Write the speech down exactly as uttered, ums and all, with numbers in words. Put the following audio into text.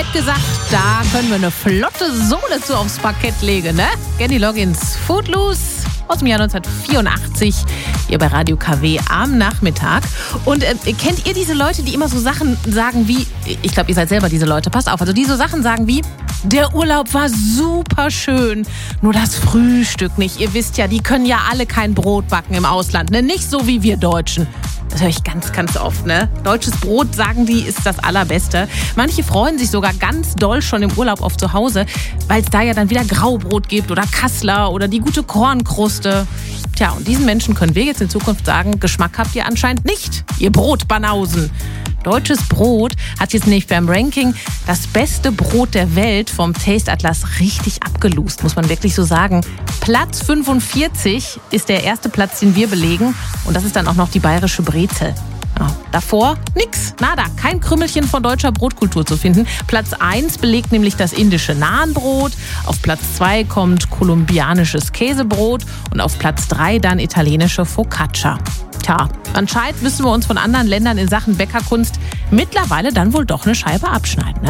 gesagt, da können wir eine flotte Sohle zu aufs Parkett legen, ne? Kenny Loggins, Footloose aus dem Jahr neunzehnhundertvierundachtzig, hier bei Radio K W am Nachmittag. Und äh, kennt ihr diese Leute, die immer so Sachen sagen wie, ich glaube, ihr seid selber diese Leute, passt auf, also die so Sachen sagen wie, der Urlaub war super schön, nur das Frühstück nicht. Ihr wisst ja, die können ja alle kein Brot backen im Ausland, ne? Nicht so wie wir Deutschen. Das höre ich ganz, ganz oft, ne? Deutsches Brot, sagen die, ist das Allerbeste. Manche freuen sich sogar ganz doll schon im Urlaub auf zu Hause, weil es da ja dann wieder Graubrot gibt oder Kassler oder die gute Kornkruste. Tja, und diesen Menschen können wir jetzt in Zukunft sagen, Geschmack habt ihr anscheinend nicht, ihr Brotbanausen. Deutsches Brot hat jetzt nämlich beim Ranking das beste Brot der Welt vom Taste Atlas richtig abgelost, muss man wirklich so sagen. Platz fünfundvierzig ist der erste Platz, den wir belegen. Und das ist dann auch noch die bayerische Brezel. Ja, davor nix, nada, kein Krümmelchen von deutscher Brotkultur zu finden. Platz eins belegt nämlich das indische Nahenbrot. Auf Platz zwei kommt kolumbianisches Käsebrot. Und auf Platz drei dann italienische Focaccia. Tja, anscheinend müssen wir uns von anderen Ländern in Sachen Bäckerkunst mittlerweile dann wohl doch eine Scheibe abschneiden, ne?